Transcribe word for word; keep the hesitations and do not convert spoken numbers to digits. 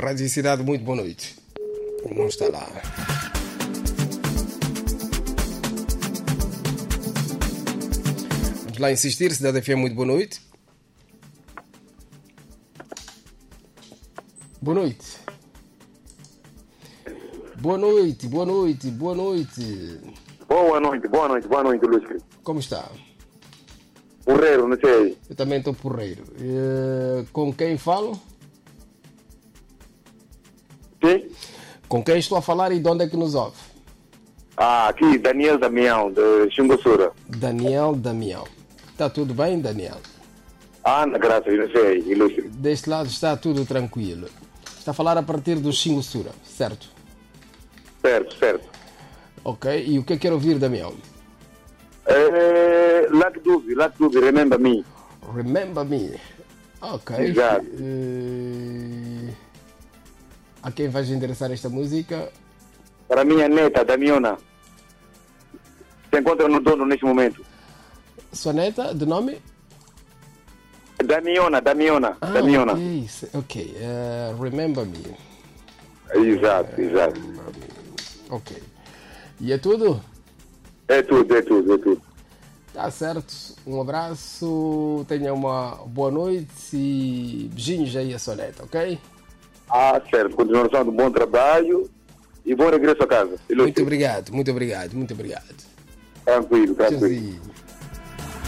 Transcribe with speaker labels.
Speaker 1: Rádio Cidade, muito boa noite. Não está lá. Vamos lá insistir. Cidade F M, muito boa noite. Boa noite. Boa noite, boa noite, boa noite.
Speaker 2: Boa noite, boa noite, boa noite, Lúcio.
Speaker 1: Como está?
Speaker 2: Porreiro, não sei.
Speaker 1: Eu também estou porreiro. Uh, com quem falo?
Speaker 2: Sim?
Speaker 1: Com quem estou a falar e de onde é que nos ouve?
Speaker 2: Ah, aqui, Daniel Damião, de Xingossura.
Speaker 1: Daniel Damião. Está tudo bem, Daniel?
Speaker 2: Ah, na graça, não sei, Lúcio.
Speaker 1: Deste lado está tudo tranquilo. Está a falar a partir do Xingossura, certo?
Speaker 2: Certo, certo.
Speaker 1: Ok, e o que é que quer ouvir, Damião?
Speaker 2: É, Lac Dube, Lac Dube, Remember Me.
Speaker 1: Remember Me. Ok.
Speaker 2: Exato.
Speaker 1: Uh, a quem vais endereçar esta música?
Speaker 2: Para a minha neta, Damiona. Se encontra no dono neste momento.
Speaker 1: Sua neta, de nome?
Speaker 2: Damiona, Damiona,
Speaker 1: Ah,
Speaker 2: Damiona.
Speaker 1: ok, ok. Uh, Remember Me.
Speaker 2: Exato, exato.
Speaker 1: Ok. E é tudo?
Speaker 2: É tudo, é tudo, é tudo.
Speaker 1: Tá certo. Um abraço, tenha uma boa noite e beijinhos aí a sua neta, ok?
Speaker 2: Ah, certo. Continuação do bom trabalho e bom regresso a casa.
Speaker 1: Muito obrigado, muito obrigado, muito obrigado.
Speaker 2: Tranquilo, tranquilo.
Speaker 1: Tchauzinho.